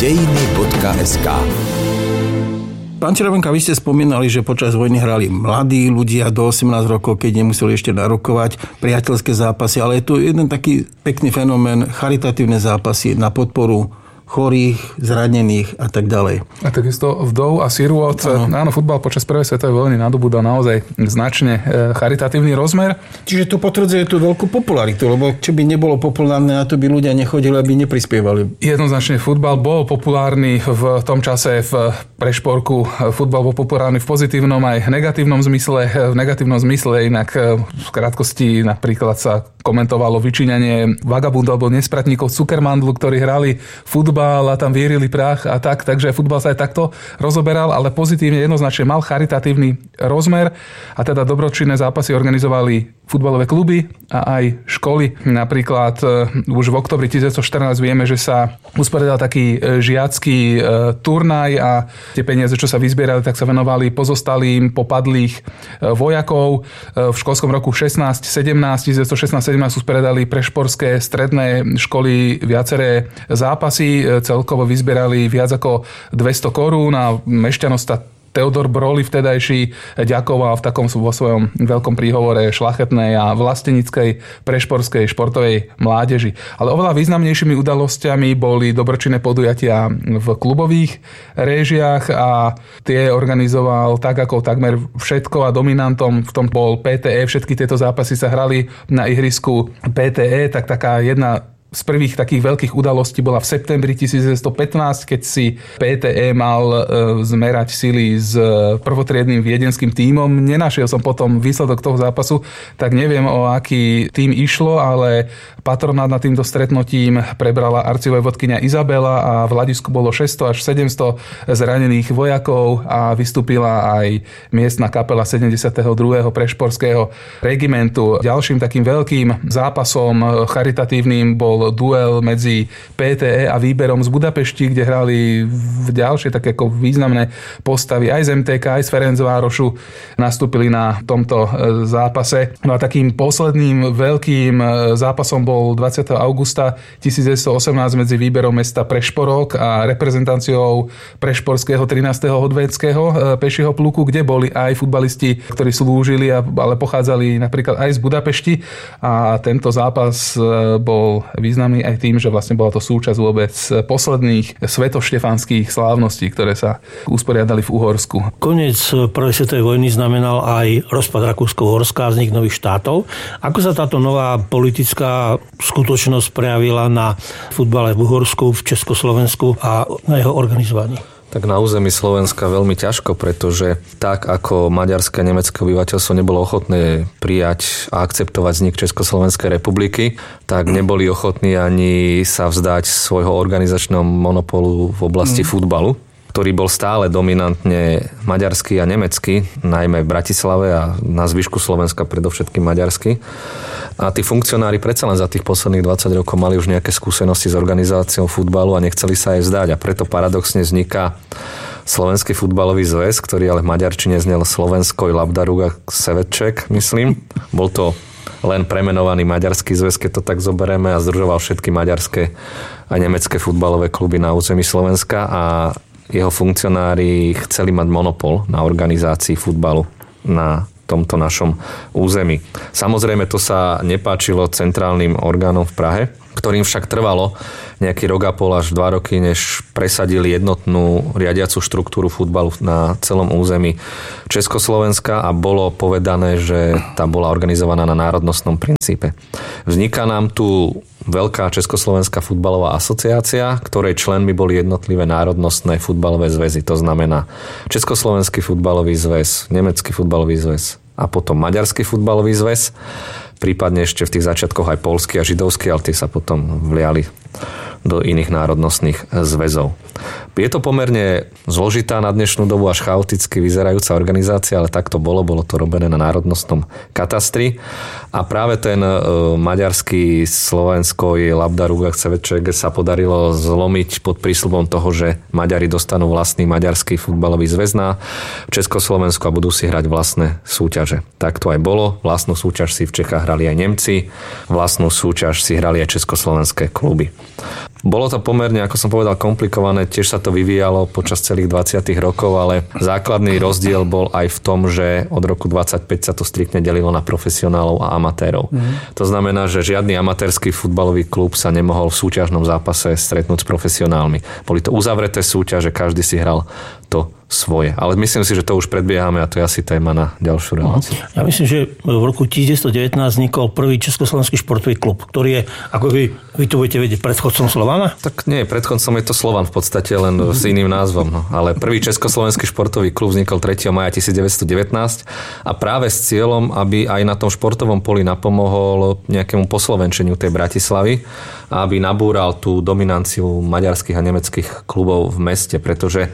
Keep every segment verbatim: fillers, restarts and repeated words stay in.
dejiny bodka es ká. Pán Červenka, vy ste spomínali, že počas vojny hrali mladí ľudia do osemnásť rokov, keď nemuseli ešte narokovať, priateľské zápasy, ale je tu jeden taký pekný fenomén, charitatívne zápasy na podporu chorých, zranených a tak ďalej. A takisto vdov a sirôt. Áno. Áno, futbal počas prvej svetovej vojny nadobúdal naozaj značne charitatívny rozmer. Čiže to potvrdzuje tú veľkú popularitu, lebo čo by nebolo populárne, na to by ľudia nechodili, aby neprispievali. Jednoznačne futbal bol populárny v tom čase v prešporku. Futbal bol populárny v pozitívnom aj negatívnom zmysle. V negatívnom zmysle inak v krátkosti napríklad sa komentovalo vyčíňanie vagabundov alebo nespratníkov Zuckermandlu, ktorí hrali futbal a tam vierili prach a tak, takže futbal sa aj takto rozoberal, ale pozitívne jednoznačne mal charitatívny rozmer a teda dobročinné zápasy organizovali futbalové kluby a aj školy. Napríklad už v októbri devätnásťstoštrnásť vieme, že sa usporiadal taký žiacky turnaj a tie peniaze, čo sa vyzbierali, tak sa venovali pozostalým popadlých vojakov. V školskom roku šestnásť sedemnásť, devätnásťstošestnásť sedemnásť usporiadali prešporské stredné školy viaceré zápasy. Celkovo vyzbierali viac ako dvesto korún a mešťanosta Teodor Broly vtedajší ďakoval v takom vo svojom veľkom príhovore šľachetnej a vlastenickej prešporskej športovej mládeži. Ale oveľa významnejšími udalosťami boli dobročinné podujatia v klubových réžiách a tie organizoval tak ako takmer všetko a dominantom v tom bol pé té é. Všetky tieto zápasy sa hrali na ihrisku pé té é, tak taká jedna z prvých takých veľkých udalostí bola v septembri devätnásťstopätnásť, keď si pé té é mal zmerať sily s prvotriednym viedenským tímom. Nenašiel som potom výsledok toho zápasu, tak neviem, o aký tím išlo, ale patronát nad týmto stretnutím prebrala arcivojvodkyňa Izabela a v hľadisku bolo šesťsto až sedemsto zranených vojakov a vystúpila aj miestna kapela sedemdesiateho druhého prešporského regimentu. Ďalším takým veľkým zápasom charitatívnym bol duel medzi pé té é a Výberom z Budapešti, kde hrali v ďalšie také ako významné postavy aj z em té ká, aj z Ferencvárošu nastúpili na tomto zápase. No a takým posledným veľkým zápasom bol dvadsiateho augusta devätnásťstoosemnásť medzi Výberom mesta Prešporok a reprezentáciou prešporského trinásteho hodvédskeho pešieho pluku, kde boli aj futbalisti, ktorí slúžili, ale pochádzali napríklad aj z Budapešti a tento zápas bol významný aj tým, že vlastne bola to súčasť vôbec posledných svetoštefanských slávností, ktoré sa usporiadali v Uhorsku. Koniec prvej svetovej vojny znamenal aj rozpad Rakúsko-Uhorska a vznik nových štátov. Ako sa táto nová politická skutočnosť prejavila na futbale v Uhorsku, v Československu a na jeho organizovaní? Tak na území Slovenska veľmi ťažko, pretože tak ako maďarské a nemecké obyvateľstvo nebolo ochotné prijať a akceptovať vznik Československej republiky, tak neboli ochotní ani sa vzdať svojho organizačného monopolu v oblasti mm. futbalu, ktorý bol stále dominantne maďarský a nemecký, najmä v Bratislave a na zvyšku Slovenska predovšetkým maďarský. A tí funkcionári predsa len za tých posledných dvadsať rokov mali už nejaké skúsenosti s organizáciou futbalu a nechceli sa aj vzdať. A preto paradoxne vzniká Slovenský futbalový zväz, ktorý ale v maďarčine znel Slovenskoj Labdaruga Sevetček, myslím. Bol to len premenovaný maďarský zväz, keď to tak zoberieme, a združoval všetky maďarské a nemecké futbalové kluby na území Slovenska a jeho funkcionári chceli mať monopol na organizácii futbalu na tomto našom území. Samozrejme, to sa nepáčilo centrálnym orgánom v Prahe, ktorým však trvalo nejaký rok a pol až dva roky, než presadili jednotnú riadiacu štruktúru futbalu na celom území Československa a bolo povedané, že tá bola organizovaná na národnostnom princípe. Vzniká nám tu veľká Československá futbalová asociácia, ktorej členmi boli jednotlivé národnostné futbalové zväzy. To znamená Československý futbalový zväz, Nemecký futbalový zväz a potom Maďarský futbalový zväz. Prípadne ešte v tých začiatkoch aj poľský a židovský, ale tie sa potom vliali do iných národnostných zväzov. Je to pomerne zložitá na dnešnú dobu až chaoticky vyzerajúca organizácia, ale tak to bolo, bolo to robené na národnostnom katastri a práve ten e, maďarský Slovenskoj Labdaruga Sevetček sa podarilo zlomiť pod prísľubom toho, že Maďari dostanú vlastný maďarský futbalový zväz na Československu a budú si hrať vlastné súťaže. Tak to aj bolo. Vlastnú súťaž si v Čechách hrali aj Nemci, vlastnú súťaž si hrali aj československé kluby. Bolo to pomerne, ako som povedal, komplikované, tiež sa to vyvíjalo počas celých dvadsiatych rokov, ale základný rozdiel bol aj v tom, že od roku dvadsaťpäť sa to striktne delilo na profesionálov a amatérov. Mm. To znamená, že žiadny amatérsky futbalový klub sa nemohol v súťažnom zápase stretnúť s profesionálmi. Boli to uzavreté súťaže, každý si hral to svoje. Ale myslím si, že to už predbiehame a to je asi téma na ďalšiu reláciu. Ja myslím, že v roku devätnásť devätnásť vznikol prvý československý športový klub, ktorý je, ako vy, vy to budete vedieť, predchodcom Slovana? Tak nie, predchodcom je to Slovan v podstate, len s iným názvom. No. Ale prvý československý športový klub vznikol tretieho mája devätnásť devätnásť a práve s cieľom, aby aj na tom športovom poli napomohol nejakému poslovenčeniu tej Bratislavy a aby nabúral tú dominanciu maďarských a nemeckých klubov v meste, pretože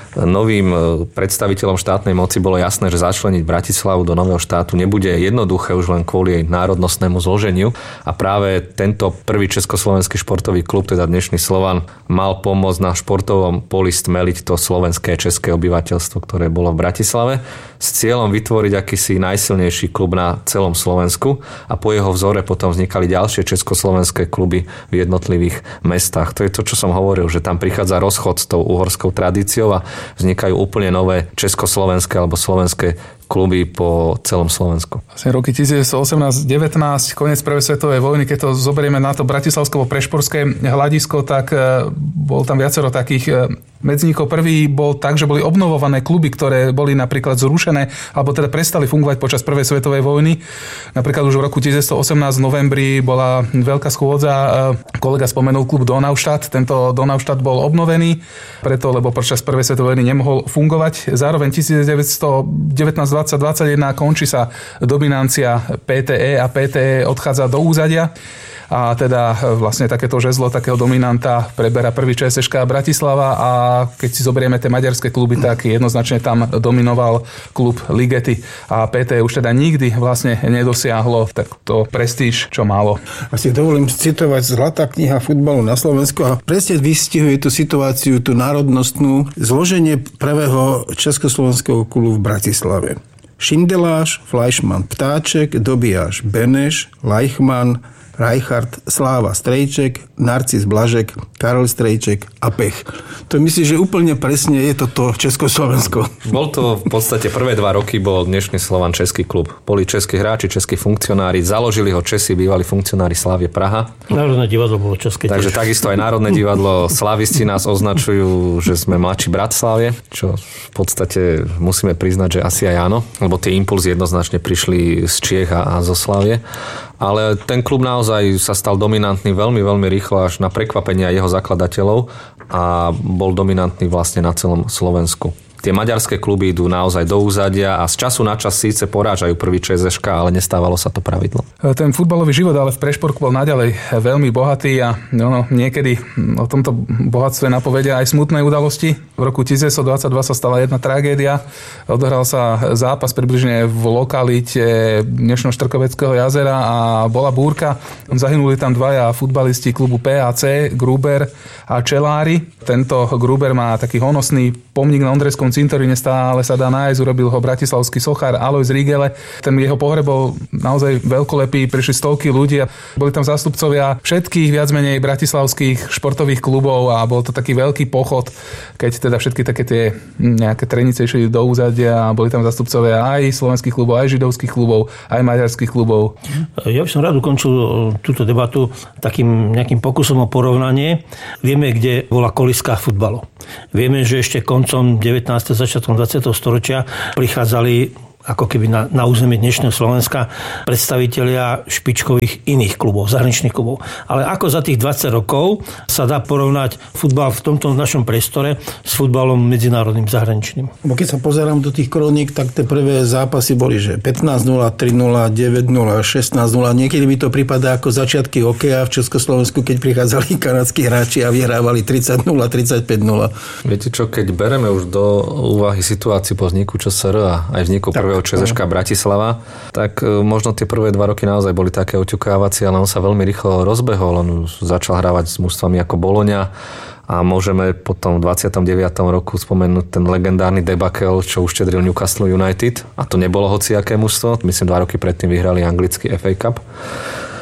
novým predstaviteľom štátnej moci bolo jasné, že začleniť Bratislavu do nového štátu nebude jednoduché už len kvôli jej národnostnému zloženiu a práve tento prvý československý športový klub, teda dnešný Slovan, mal pomôcť na športovom poli stmeliť to slovenské české obyvateľstvo, ktoré bolo v Bratislave, s cieľom vytvoriť akýsi najsilnejší klub na celom Slovensku a po jeho vzore potom vznikali ďalšie československé kluby v jednotlivých mestách. To je to, čo som hovoril, že tam prichádza rozchod s tou uhorskou tradíciou a vznikajú úplne nové československé alebo slovenské kluby po celom Slovensku. Vlastne roky devätnásť osemnásť devätnásť, koniec prvej svetovej vojny, keď to zoberieme na to bratislavskovo-prešporské hľadisko, tak bol tam viacero takých medzníkov. Prvý bol tak, že boli obnovované kluby, ktoré boli napríklad zrušené, alebo teda prestali fungovať počas prvej svetovej vojny. Napríklad už v roku devätnásť osemnásť v novembri bola veľká schôdza, kolega spomenul klub Donaustadt. Tento Donaustadt bol obnovený, preto, lebo počas prvej svetovej vojny nemohol fungovať. Zároveň devätnásť devätnásť dvadsať dvadsaťjeden končí sa dominancia pé té é a pé té é odchádza do úzadia. A teda vlastne takéto žezlo takého dominanta preberá prvý ČSŠ Bratislava a keď si zoberieme tie maďarské kluby, tak jednoznačne tam dominoval klub Ligety a pé té už teda nikdy vlastne nedosiahlo takto prestíž, čo malo. Asi dovolím citovať Zlatá kniha futbalu na Slovensku a presne vystihuje tú situáciu, tú národnostnú, zloženie prvého československého klubu v Bratislave. Šindeláš, Fleischmann, Ptáček, Dobijáš, Beneš, Lajchman, Reichard, Sláva Strejček, Narcis Blažek, Karol Strejček a Pech. To myslím, že úplne presne je toto Československo. Bol to v podstate prvé dva roky bol dnešný Slovan český klub. Boli českí hráči, českí funkcionári, založili ho Česi, bývalí funkcionári Slavie Praha. Národné divadlo bolo české. Takže tiež. Takisto aj Národné divadlo. Slavisti nás označujú, že sme mladší brat Slavie, čo v podstate musíme priznať, že asi aj áno, lebo tie impulzy jednoznačne prišli z Čiech a zo Slavie. Ale ten klub naozaj sa stal dominantný veľmi, veľmi rýchlo až na prekvapenie jeho zakladateľov a bol dominantný vlastne na celom Slovensku. Tie maďarské kluby idú naozaj do úzadia a z času na čas síce porážajú prvý ČSŠ, ale nestávalo sa to pravidlo. Ten futbalový život ale v Prešporku bol naďalej veľmi bohatý a no, niekedy o tomto bohatstve napovedia aj smutné udalosti. V roku devätnásť dvadsaťdva sa stala jedna tragédia. Odohral sa zápas približne v lokalite dnešného Štrkoveckého jazera a bola búrka. Zahynuli tam dvaja futbalisti klubu pé á cé, Gruber a Čelári. Tento Gruber má taký honosný pomník na Ondrejskom cintoríne, stále sa dá nájsť, urobil ho bratislavský sochár Alojz Rigele. Ten jeho pohreb bol naozaj veľkolepý, prišli stovky ľudí a boli tam zástupcovia všetkých viac menej bratislavských športových klubov a bol to taký veľký pochod, keď teda všetky také tie nejaké trenice išli do úzadia a boli tam zástupcovia aj slovenských klubov, aj židovských klubov, aj maďarských klubov. Ja by som rád ukončil túto debatu takým nejakým pokusom o porovnanie. Vieme, kde bola koliská futbalu. Vieme, že ešte koncom devätnásteho začiatkom dvadsiateho storočia prichádzali ako keby na, na územie dnešného Slovenska predstavitelia špičkových iných klubov, zahraničných klubov. Ale ako za tých dvadsať rokov sa dá porovnať futbal v tomto našom priestore s futbalom medzinárodným zahraničným? Bo keď sa pozerám do tých kroník, tak tie prvé zápasy boli, že pätnásť nula, tri nula, deväť nula, šestnásť nula. Niekedy mi to prípada ako začiatky hokeja v Československu, keď prichádzali kanadskí hráči a vyhrávali tridsať nula, tridsaťpäť nula. Viete čo, keď bereme už do úvahy situáciu po vzniku ČSR a aj vzniku prvého ČSŠ Bratislava, tak možno tie prvé dva roky naozaj boli také oťukávacie, ale on sa veľmi rýchlo rozbehol. On začal hrávať s mužstvami ako Bologna a môžeme potom v dvadsiatom deviatom roku spomenúť ten legendárny debakel, čo uštedril Newcastle United a to nebolo hociaké mužstvo. Myslím, dva roky predtým vyhrali anglický ef á Cup.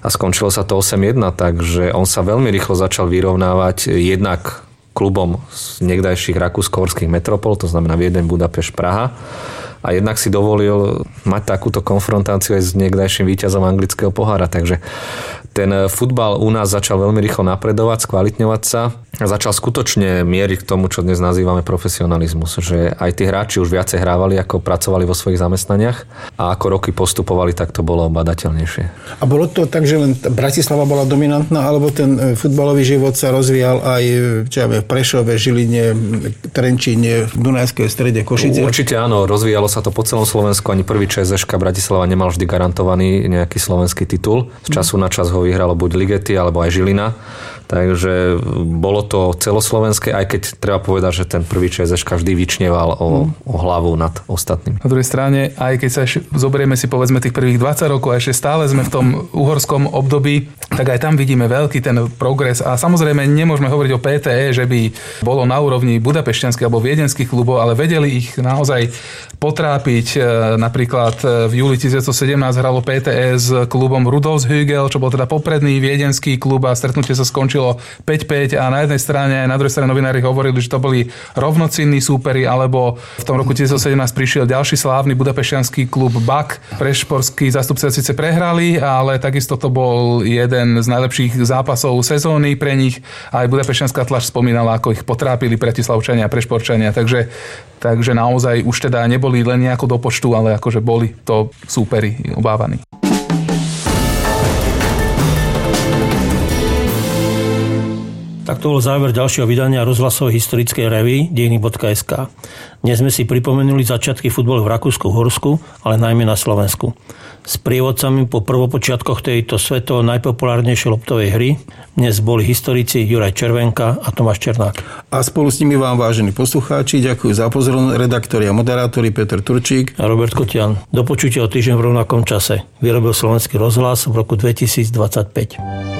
a skončilo sa to osem jedna, takže on sa veľmi rýchlo začal vyrovnávať jednak klubom z niekdajších rakúsko-horských metropol, to znamená Viedeň, Budapešť, Praha. A jednak si dovolil mať takúto konfrontáciu aj s niekdajším víťazom anglického pohára. Takže ten futbal u nás začal veľmi rýchlo napredovať, skvalitňovať sa a začal skutočne mieriť k tomu, čo dnes nazývame profesionalizmus. Že aj tí hráči už viacej hrávali, ako pracovali vo svojich zamestnaniach a ako roky postupovali, tak to bolo badateľnejšie. A bolo to tak, že len Bratislava bola dominantná, alebo ten futbalový život sa rozvíjal aj čo ja viem, v Prešove, Žiline, Trenčíne, v Dunajskej Strede, Košice? Určite áno, rozvíjalo sa to po celom Slovensku. Ani prvý ČSŠ Bratislava nemal vždy garantovaný nejaký slovenský titul. Z času na čas ho vyhralo buď Ligety, alebo aj Žilina. Takže bolo to celoslovenské, aj keď treba povedať, že ten prvý ČSŠ vždy vyčneval o, o hlavu nad ostatnými. Na druhej strane, aj keď sa zoberieme si povedzme tých prvých dvadsať rokov a ešte stále sme v tom uhorskom období, tak aj tam vidíme veľký ten progres. A samozrejme nemôžeme hovoriť o pé té é, že by bolo na úrovni budapešťanských alebo viedenských klubov, ale vedeli ich naozaj potrápiť. Napríklad v júli devätnásťsedemnásť hralo pé té é s klubom Rudolfshügel, čo bol teda popredný viedenský klub a stretnutie sa skončilo päť päť a na jednej strane aj na druhej strane novinári hovorili, že to boli rovnocenní súperi, alebo v tom roku devätnásťsedemnásť prišiel ďalší slávny budapešťanský klub Bak. Prešporskí zástupcovia síce prehrali, ale takisto to bol jeden z najlepších zápasov sezóny pre nich. Aj budapešťanská tlač spomínala, ako ich potrápili Bratislavčania a Prešporčania, takže takže naozaj už teda neboli len nejako do počtu, ale akože boli to súperi obávaní. Tak to bol záver ďalšieho vydania rozhlasovej historickej revue dejiny bodka es ká. Dnes sme si pripomenuli začiatky futbalu v Rakúsku-Uhorsku, ale najmä na Slovensku. S prievodcami po prvopočiatkoch tejto svetovo najpopulárnejšej loptovej hry dnes boli historici Juraj Červenka a Tomáš Černák. A spolu s nimi vám, vážení poslucháči, ďakujú za pozornosť redaktori a moderátori Peter Turčík a Robert Kotian. Do počutia o týždeň v rovnakom čase. Vyrobil Slovenský rozhlas v roku dvetisícdvadsaťpäť.